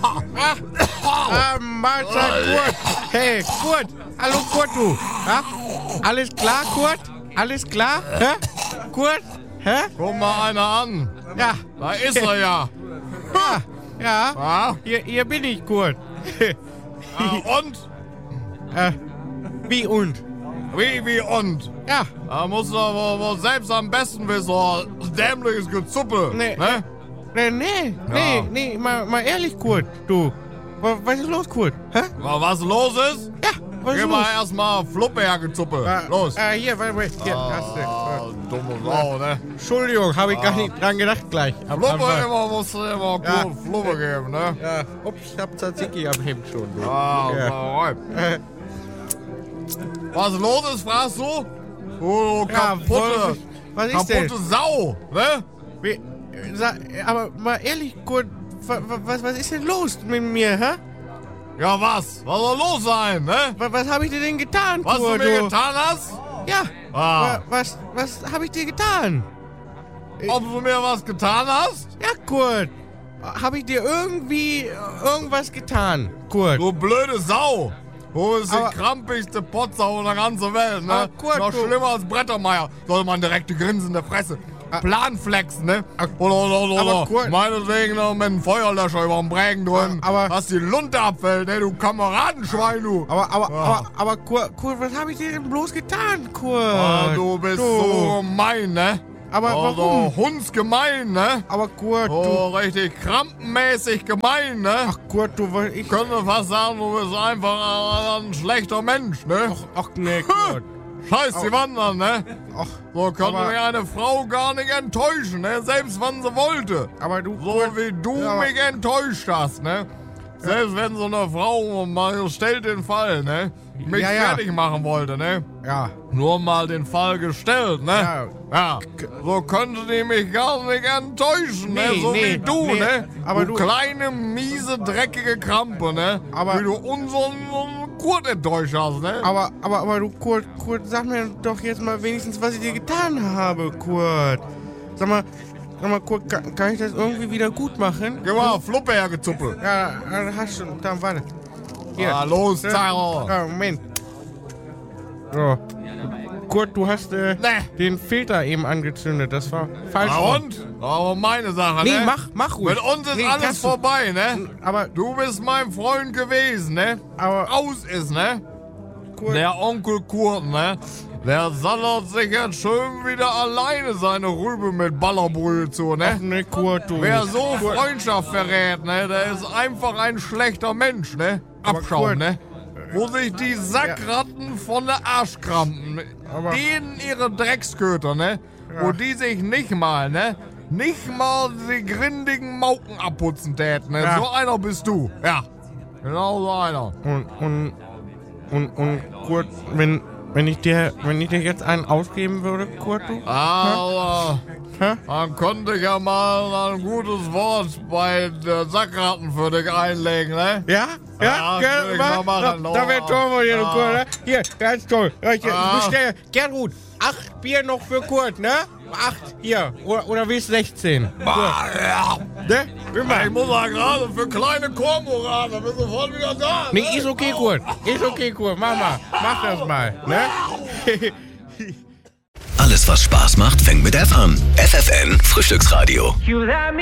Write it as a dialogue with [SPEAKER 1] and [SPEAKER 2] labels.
[SPEAKER 1] Mahlzeit, Kurt. Hey, Kurt. Hallo, Kurt, du. Ja? Alles klar, Kurt? Alles klar? Hä? Kurt? Hä?
[SPEAKER 2] Guck mal einer an.
[SPEAKER 1] Ja.
[SPEAKER 2] Da ist er ja.
[SPEAKER 1] Ja. Hier bin ich, Kurt.
[SPEAKER 2] Und?
[SPEAKER 1] Wie und?
[SPEAKER 2] Wie und?
[SPEAKER 1] Ja.
[SPEAKER 2] Da musst du wohl selbst am besten wissen. So dämliches Gezuppe.
[SPEAKER 1] Nee.
[SPEAKER 2] Ne?
[SPEAKER 1] Nee, mal ehrlich, Kurt, du. Was ist los, Kurt? Hä?
[SPEAKER 2] Was los ist?
[SPEAKER 1] Ja, was ist
[SPEAKER 2] Gib
[SPEAKER 1] los?
[SPEAKER 2] mal erstmal Fluppe hergezuppe. Los.
[SPEAKER 1] Hier, warte, hier, hast du.
[SPEAKER 2] Dumme Sau, ne?
[SPEAKER 1] Entschuldigung, habe ich gar nicht dran gedacht gleich.
[SPEAKER 2] Fluppe musst du immer gut Fluppe geben, ne?
[SPEAKER 1] Ja, ups, ich hab Tzatziki am Hemd schon. Du.
[SPEAKER 2] Was los ist, fragst du? Du kaputte,
[SPEAKER 1] was ist denn?
[SPEAKER 2] kaputte Sau, ne?
[SPEAKER 1] Aber mal ehrlich, Kurt, was ist denn los mit mir, hä?
[SPEAKER 2] Ja, was? Was soll los sein, ne?
[SPEAKER 1] Was habe ich dir denn getan,
[SPEAKER 2] Was
[SPEAKER 1] Kurt?
[SPEAKER 2] du mir getan hast?
[SPEAKER 1] Ja. Was habe ich dir getan?
[SPEAKER 2] Ob du mir was getan hast?
[SPEAKER 1] Ja, Kurt. Habe ich dir irgendwie irgendwas getan, Kurt?
[SPEAKER 2] Du blöde Sau. Du bist die krampigste Potsau in der ganzen Welt, ne?
[SPEAKER 1] Kurt,
[SPEAKER 2] noch schlimmer als Brettermeier. Soll man direkt die grinsende Fresse. Planflex, ne? Oder
[SPEAKER 1] Kurt,
[SPEAKER 2] meinetwegen noch mit einem Feuerlöscher über den Brägen drin. Was die Lunte abfällt, ne? Du Kameradenschwein, du.
[SPEAKER 1] Aber Kurt, was habe ich dir denn bloß getan, Kurt?
[SPEAKER 2] Du bist so gemein, ne?
[SPEAKER 1] Aber warum?
[SPEAKER 2] Hundsgemein, ne?
[SPEAKER 1] Aber Kurt,
[SPEAKER 2] du... richtig krampenmäßig gemein, ne?
[SPEAKER 1] Ach Kurt, du... Ich
[SPEAKER 2] könnte fast sagen, du bist einfach ein schlechter Mensch, ne?
[SPEAKER 1] Ach nee, Kurt.
[SPEAKER 2] Scheiß die Wandern, ne?
[SPEAKER 1] Ach,
[SPEAKER 2] so könnte mir eine Frau gar nicht enttäuschen, ne? Selbst wenn sie wollte.
[SPEAKER 1] Aber du...
[SPEAKER 2] So wie du mich enttäuscht hast, ne? Selbst wenn so eine Frau mal stellt den Fall, ne? Mich fertig machen wollte, ne?
[SPEAKER 1] Ja.
[SPEAKER 2] Nur mal den Fall gestellt, ne? Ja. So könnte die mich gar nicht enttäuschen, ne? So wie du, ne?
[SPEAKER 1] Aber
[SPEAKER 2] du kleine, miese, dreckige Krampe, ne?
[SPEAKER 1] Aber
[SPEAKER 2] wie du unseren Kurt enttäuscht hast, ne?
[SPEAKER 1] Aber du, Kurt, sag mir doch jetzt mal wenigstens, was ich dir getan habe, Kurt. Sag mal, Kurt, kann ich das irgendwie wieder gut machen?
[SPEAKER 2] Geh mal, Fluppe hergezuppe.
[SPEAKER 1] Ja, hast du, dann warte.
[SPEAKER 2] Hier. Los, Zaro.
[SPEAKER 1] Ja, Moment. So. Kurt, du hast den Filter eben angezündet. Das war falsch.
[SPEAKER 2] Und? Aber meine Sache,
[SPEAKER 1] ne?
[SPEAKER 2] Nee,
[SPEAKER 1] mach ruhig.
[SPEAKER 2] Mit uns ist alles vorbei, ne?
[SPEAKER 1] Aber
[SPEAKER 2] du bist mein Freund gewesen, ne?
[SPEAKER 1] Aber
[SPEAKER 2] aus ist, ne?
[SPEAKER 1] Kurt.
[SPEAKER 2] Der Onkel Kurt, ne? Der sallert sich jetzt schön wieder alleine seine Rübe mit Ballerbrühe zu, ne?
[SPEAKER 1] Ach ne, Kurt, du.
[SPEAKER 2] Wer so Freundschaft verrät, ne? Der ist einfach ein schlechter Mensch, ne? Abschaum, ne? Wo sich die Sackratten von der Arschkrampen, denen ihre Drecksköter, ne? Wo die sich nicht mal, ne? Nicht mal die grindigen Mauken abputzen täten, ne? So einer bist du, ja. Genau so einer.
[SPEAKER 1] Und Kurt, wenn ich dir jetzt einen ausgeben würde, Kurt, du?
[SPEAKER 2] Aber dann könnte ich ja mal ein gutes Wort bei der Sackratten für dich einlegen, ne?
[SPEAKER 1] Ja? Ja, da wäre toll von dir, Kurt, ne? Hier, ganz toll. Ich bestelle, Gertrud, 8 Bier noch für Kurt, ne? 8, hier. Oder willst 16? Ne?
[SPEAKER 2] Ich muss ja gerade für kleine Kormoraner, bin sofort wieder da.
[SPEAKER 1] Nee, ist okay, Kurt. Mach mal. Mach das mal, ne?
[SPEAKER 3] Alles, was Spaß macht, fängt mit F an. FFN Frühstücksradio.